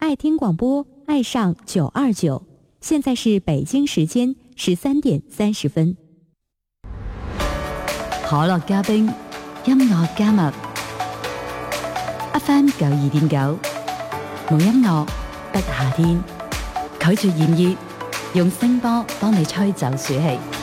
爱听廣播，愛上929，現在是北京時間13:30。 可樂加冰，音樂加密 ，FM 92.9，冇音樂不夏天，拒絕炎熱，用聲波幫你吹走暑氣。